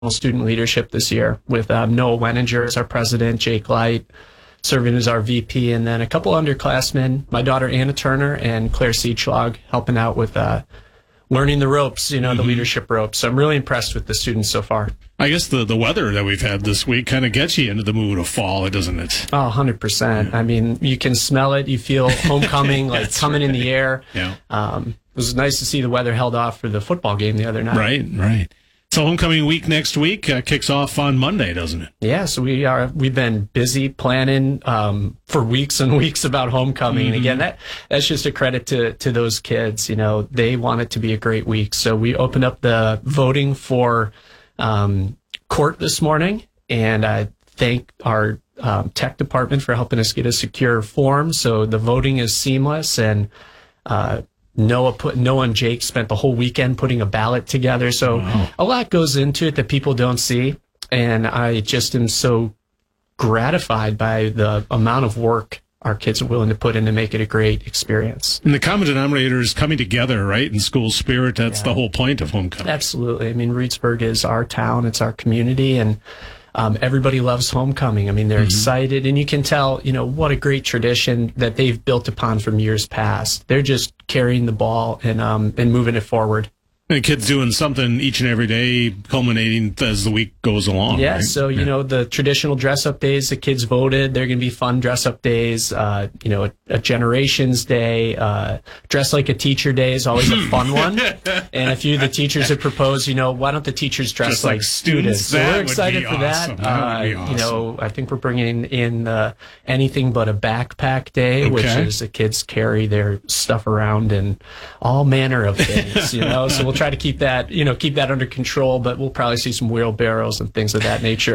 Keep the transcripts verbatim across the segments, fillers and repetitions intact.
student leadership this year with um, Noah Wenninger as our president, Jake Light serving as our V P, and then a couple underclassmen, my daughter Anna Turner and Claire Siechlag, helping out with uh, learning the ropes, you know, the mm-hmm. leadership ropes. So I'm really impressed with the students so far. I guess the, the weather that we've had this week kind of gets you into the mood of fall, doesn't it? Oh, one hundred percent. Yeah. I mean, you can smell it. You feel homecoming, like coming right. in the air. Yeah. Um, it was nice to see the weather held off for the football game the other night. Right, right. So homecoming week next week uh, kicks off on Monday, doesn't it? Yeah, so we are, we've been busy planning um, for weeks and weeks about homecoming. Mm-hmm. And again, that that's just a credit to, to those kids. You know, they want it to be a great week. So we opened up the voting for um, court this morning, and I thank our um, tech department for helping us get a secure form. So the voting is seamless, and uh, Noah put Noah and Jake spent the whole weekend putting a ballot together. So wow. a lot goes into it that people don't see, and I just am so gratified by the amount of work our kids are willing to put in to make it a great experience. And the common denominator is coming together, right? In school spirit, that's yeah. the whole point of homecoming. Absolutely. I mean, Reedsburg is our town, it's our community, and Um, everybody loves homecoming. I mean, they're mm-hmm. excited, and you can tell, you know, what a great tradition that they've built upon from years past. They're just carrying the ball and um, and moving it forward. And kids doing something each and every day, culminating as the week goes along. Yeah, right? so, you yeah. know, the traditional dress-up days, the kids voted. They're going to be fun dress-up days. Uh, you know, a, a Generations Day, uh, Dress Like a Teacher Day is always a fun one. And a few of the teachers have proposed, you know, why don't the teachers dress Just like, like students? students. So we're excited for awesome. that. that uh, would be awesome. You know, I think we're bringing in uh, Anything But a Backpack Day, okay. which is the kids carry their stuff around and all manner of things, you know. So we'll try to keep that, you know, keep that under control, but we'll probably see some wheelbarrows and things of that nature.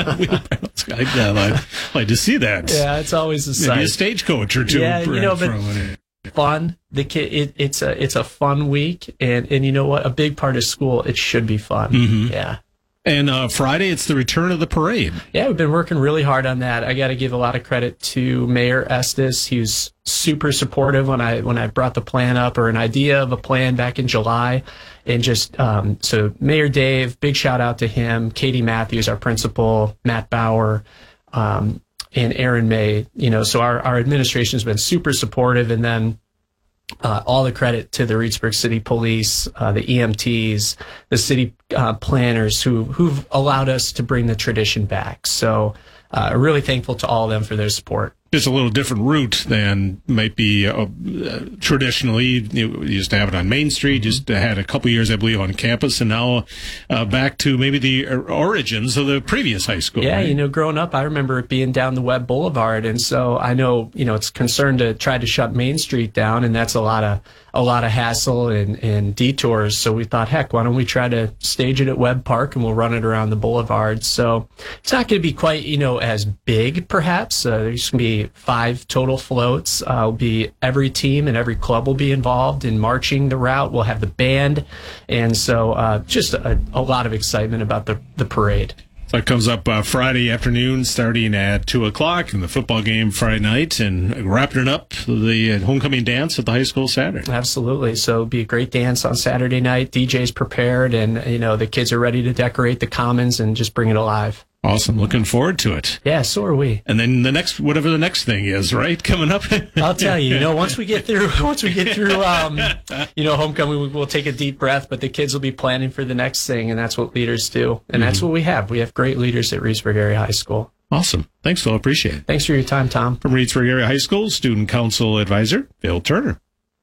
I'd like, like to see that. Yeah, it's always a sight. Maybe a stagecoach or two. Yeah, you know, but fun. The kid, it, it's a it's a fun week, and and you know what? A big part of school, it should be fun. Mm-hmm. Yeah. And uh, Friday, it's the return of the parade. Yeah, we've been working really hard on that. I got to give a lot of credit to Mayor Estes. He was super supportive when I when I brought the plan up, or an idea of a plan back in July. And just, um, so Mayor Dave, big shout out to him, Katie Matthews, our principal, Matt Bauer, um, and Aaron May, you know, so our, our administration has been super supportive. And then uh, all the credit to the Reedsburg City Police, uh, the E M Ts, the city uh, planners who, who've allowed us to bring the tradition back. So uh, really thankful to all of them for their support. Just a little different route than might be uh, traditionally. You used to have it on Main Street, just had a couple years, I believe, on campus, and now uh, back to maybe the origins of the previous high school. Yeah, right? you know, growing up, I remember it being down the Webb Boulevard, and so I know, you know, it's concerned to try to shut Main Street down, and that's a lot of a lot of hassle and, and detours. So we thought, heck, why don't we try to stage it at Webb Park, and we'll run it around the boulevard. So it's not going to be quite, you know, as big, perhaps. Uh, there's going to be five total floats. Uh, will be every team and every club will be involved in marching the route. We'll have the band, and so uh, just a, a lot of excitement about the the parade. So it comes up uh, Friday afternoon, starting at two o'clock, and the football game Friday night, and wrapping it up the homecoming dance at the high school Saturday. Absolutely. So it'll be a great dance on Saturday night. D J's prepared, and you know the kids are ready to decorate the commons and just bring it alive. Awesome. Looking forward to it. Yeah, so are we. And then the next, whatever the next thing is, right? Coming up. I'll tell you, you know, once we get through, once we get through, um, you know, homecoming, we'll take a deep breath, but the kids will be planning for the next thing, and that's what leaders do. And mm-hmm. that's what we have. We have great leaders at Reedsburg Area High School. Awesome. Thanks, Phil. Appreciate it. Thanks for your time, Tom. From Reedsburg Area High School, Student Council Advisor, Phil Turner.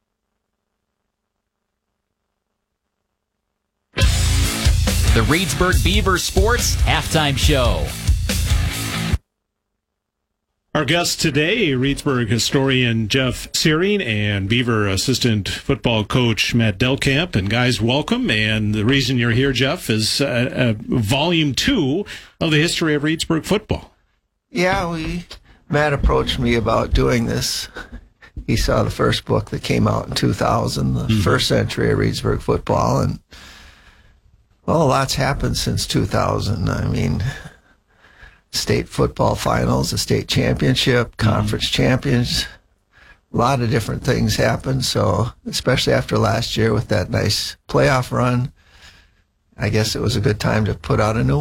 The Reedsburg Beaver Sports Halftime Show. Our guests today, Reedsburg historian Jeff Searing and Beaver assistant football coach Matt Delkamp. And guys, welcome. And the reason you're here, Jeff, is uh, uh, volume two of the history of Reedsburg football. Yeah, we Matt approached me about doing this. He saw the first book that came out in two thousand, the mm-hmm. first century of Reedsburg football, and well, a lot's happened since two thousand. I mean, state football finals, a state championship, conference mm-hmm. champions, a lot of different things happened. So, especially after last year with that nice playoff run, I guess it was a good time to put out a new